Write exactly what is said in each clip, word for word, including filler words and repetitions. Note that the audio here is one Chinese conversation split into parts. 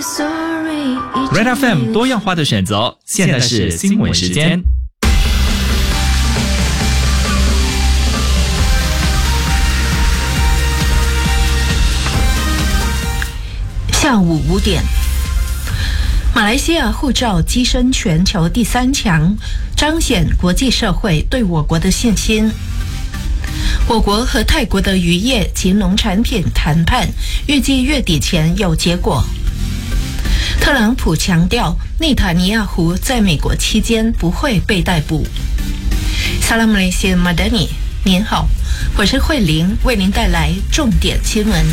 Red F M 多样化的选择，现在是新闻时间。 下午五点，马来西亚护照跻身全球第三强，彰显国际社会对我国的信心。我国和泰国的渔业及农产品谈判预计月底前有结果。特朗普强调，内塔尼亚胡在美国期间不会被逮捕。Salam Malaysia Madani， 您好，我是慧玲，为您带来重点新闻。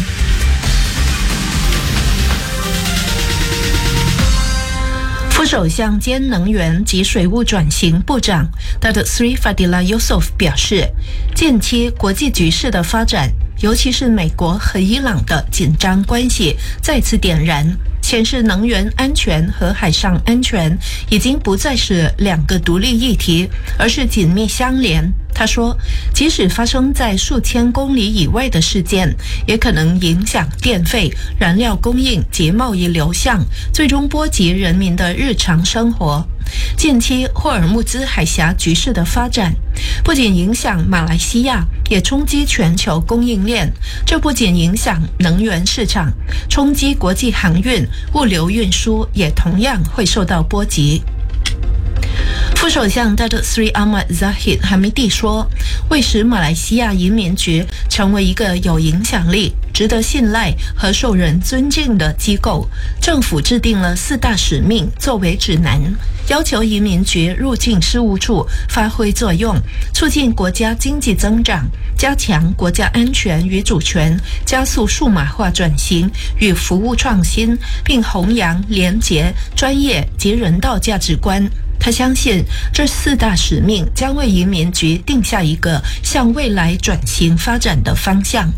副首相兼能源及水务转型部长 Datuk Seri Fadillah Yusof 表示，近期国际局势的发展，尤其是美国和伊朗的紧张关系再次点燃，显示能源安全和海上安全已经不再是两个独立议题，而是紧密相连。他说，即使发生在数千公里以外的事件，也可能影响电费、燃料供应及贸易流向，最终波及人民的日常生活。近期霍尔木兹海峡局势的发展，不仅影响马来西亚，也冲击全球供应链。这不仅影响能源市场，冲击国际航运、物流运输，也同样会受到波及。副首相 Datuk Seri Ahmad Zahid Hamidi 说，为使马来西亚移民局成为一个有影响力、值得信赖和受人尊敬的机构，政府制定了四大使命作为指南，要求移民局入境事务处发挥作用，促进国家经济增长，加强国家安全与主权，加速数码化转型与服务创新，并弘扬廉洁、专业及人道价值观。他相信这四大使命将为移民局定下一个向未来转型发展的方向。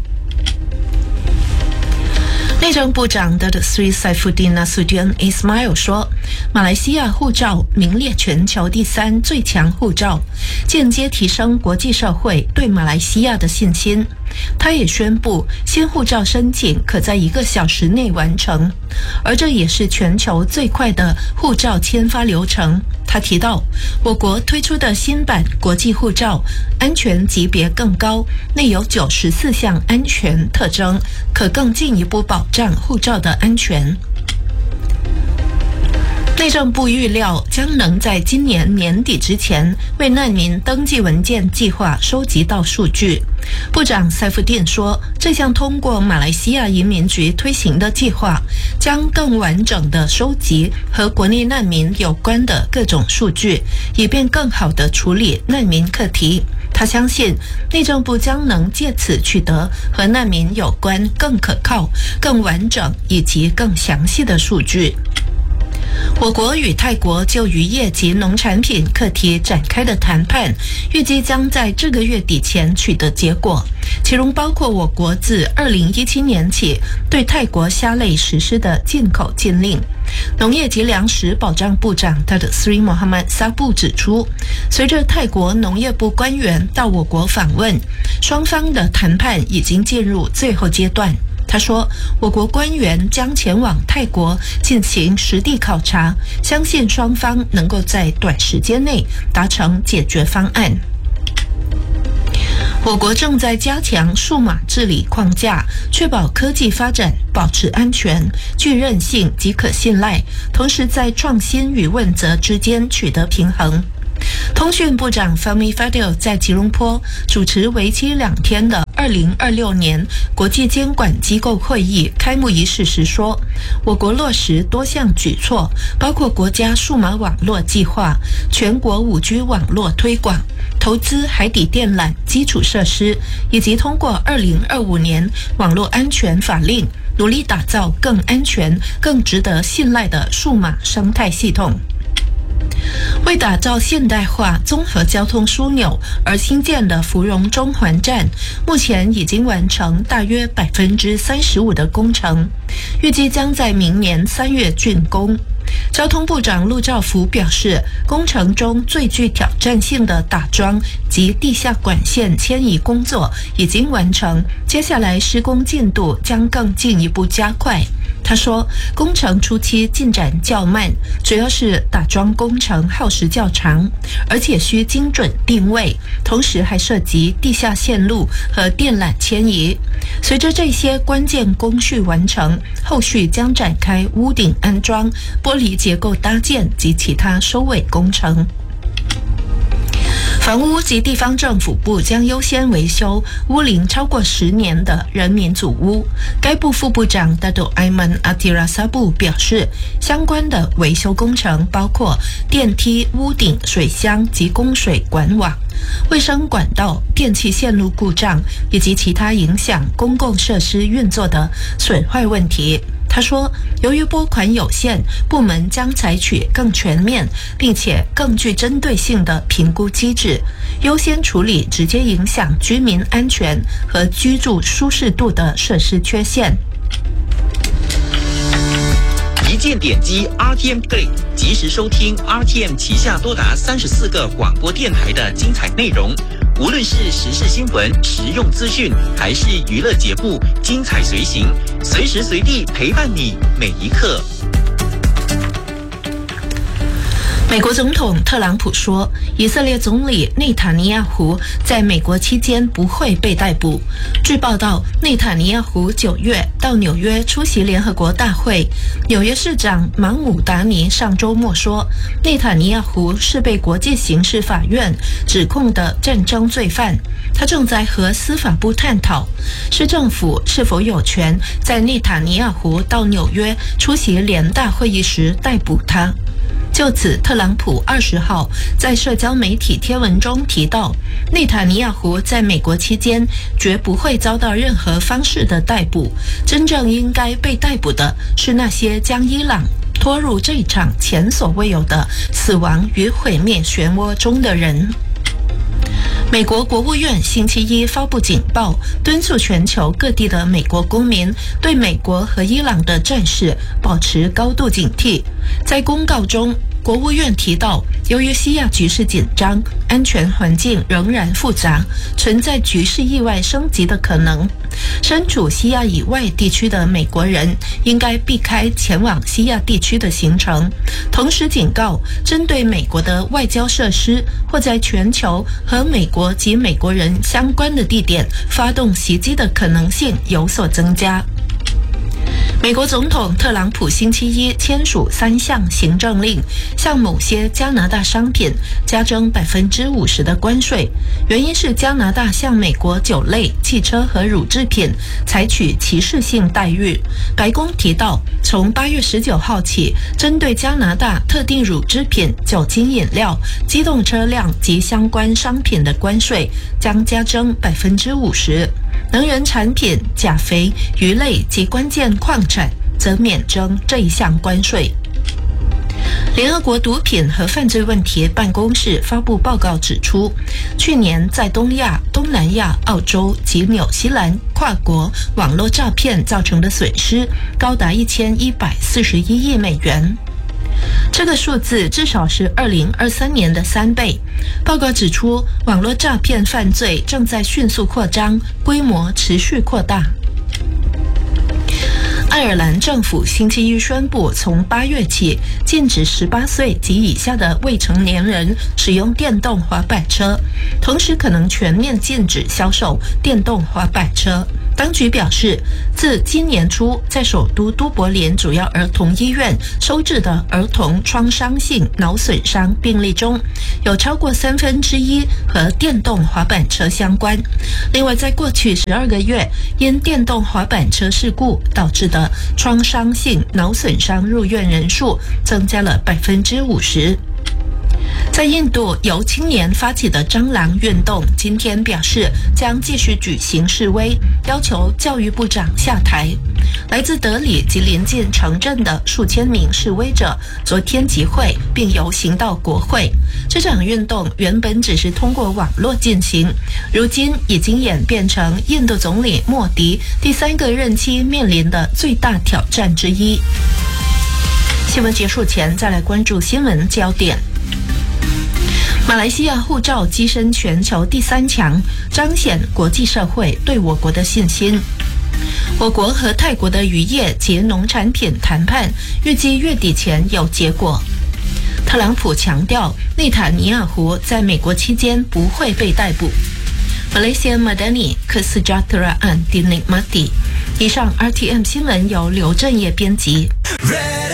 内政部长 Datuk Seri Saifuddin Nasution Ismail 说，马来西亚护照名列全球第三最强护照，间接提升国际社会对马来西亚的信心。他也宣布，新护照申请可在一个小时内完成，而这也是全球最快的护照签发流程。他提到，我国推出的新版国际护照安全级别更高，内有九十四项安全特征，可更进一步保障护照的安全。内政部预料将能在今年年底之前为难民登记文件计划收集到数据。部长塞夫丁说，这项通过马来西亚移民局推行的计划将更完整地收集和国内难民有关的各种数据，以便更好地处理难民课题。他相信内政部将能借此取得和难民有关更可靠、更完整以及更详细的数据。我国与泰国就渔业及农产品课题展开的谈判，预计将在这个月底前取得结果，其中包括我国自二零一七年起对泰国虾类实施的进口禁令。农业及粮食保障部长 Datuk Seri Mohamad Sabu 指出，随着泰国农业部官员到我国访问，双方的谈判已经进入最后阶段。他说，我国官员将前往泰国进行实地考察，相信双方能够在短时间内达成解决方案。我国正在加强数码治理框架，确保科技发展保持安全、具韧性及可信赖，同时在创新与问责之间取得平衡。通讯部长 Fahmi Fadil 在吉隆坡主持为期两天的二零二六年国际监管机构会议开幕仪式时说，我国落实多项举措，包括国家数码网络计划、全国 五 G 网络推广、投资海底电缆基础设施，以及通过二零二五年网络安全法令，努力打造更安全、更值得信赖的数码生态系统。为打造现代化综合交通枢纽而新建的芙蓉中环站，目前已经完成大约百分之三十五的工程，预计将在明年三月竣工。交通部长陆兆福表示，工程中最具挑战性的打桩及地下管线迁移工作已经完成，接下来施工进度将更进一步加快。 他说，工程初期进展较慢，主要是打桩工程耗时较长，而且需精准定位，同时还涉及地下线路和电缆迁移。随着这些关键工序完成，后续将展开屋顶安装、玻璃结构搭建及其他收尾工程。房屋及地方政府部将优先维修屋龄超过十年的人民祖屋。该部副部长 Dato Aiman Atirasabu 表示，相关的维修工程包括电梯、屋顶、水箱及供水管网、卫生管道、电气线路故障以及其他影响公共设施运作的损坏问题。他说，由于拨款有限，部门将采取更全面并且更具针对性的评估机制，优先处理直接影响居民安全和居住舒适度的设施缺陷。 一键点击 R T M Play， 及时收听 R T M 旗下多达三十四个广播电台的精彩内容。无论是时事新闻、实用资讯，还是娱乐节目，精彩随行，随时随地陪伴你每一刻。 美国总统特朗普说，以色列总理内塔尼亚胡在美国期间不会被逮捕。据报道，内塔尼亚胡九月到纽约出席联合国大会。纽约市长芒姆达尼上周末说，内塔尼亚胡是被国际刑事法院指控的战争罪犯。他正在和司法部探讨，市政府是否有权在内塔尼亚胡到纽约出席联大会议时逮捕他。就此，特朗普二十号在社交媒体贴文中提到，内塔尼亚胡在美国期间绝不会遭到任何方式的逮捕，真正应该被逮捕的是那些将伊朗拖入这场前所未有的死亡与毁灭漩涡中的人。美国国务院星期一发布警报，敦促全球各地的美国公民对美国和伊朗的战事保持高度警惕。在公告中，国务院提到，由于西亚局势紧张，安全环境仍然复杂，存在局势意外升级的可能。身处西亚以外地区的美国人应该避开前往西亚地区的行程，同时警告，针对美国的外交设施或在全球和美国及美国人相关的地点发动袭击的可能性有所增加。美国总统特朗普星期一签署三项行政令，向某些加拿大商品加征百分之五十的关税，原因是加拿大向美国酒类、汽车和乳制品采取歧视性待遇。白宫提到，从八月十九号起，针对加拿大特定乳制品、酒精饮料、机动车辆及相关商品的关税将加征百分之五十。能源产品、钾肥、鱼类及关键矿产则免征这一项关税。联合国毒品和犯罪问题办公室发布报告指出，去年在东亚、东南亚、澳洲及纽西兰跨国网络诈骗造成的损失高达一千一百四十一亿美元。这个数字至少是二零二三年的三倍。报告指出，网络诈骗犯罪正在迅速扩张，规模持续扩大。爱尔兰政府星期一宣布，从八月起禁止十八岁及以下的未成年人使用电动滑板车，同时可能全面禁止销售电动滑板车。当局表示，自今年初在首都都柏林主要儿童医院收治的儿童创伤性脑损伤病例中，有超过三分之一和电动滑板车相关。另外，在过去十二个月，因电动滑板车事故导致的创伤性脑损伤入院人数增加了百分之五十。在印度，由青年发起的蟑螂运动今天表示将继续举行示威，要求教育部长下台。来自德里及邻近城镇的数千名示威者昨天集会并游行到国会。这场运动原本只是通过网络进行，如今已经演变成印度总理莫迪第三个任期面临的最大挑战之一。新闻结束前，再来关注新闻焦点。马来西亚护照跻身全球第三强，彰显国际社会对我国的信心。我我国和泰国的渔业及农产品谈判预计月底前有结果。特朗普强调，内塔尼亚胡在美国期间不会被逮捕。Malaysia Madani Kesejahteraan Dinikmati。以上 R T M 新闻由刘正业编辑。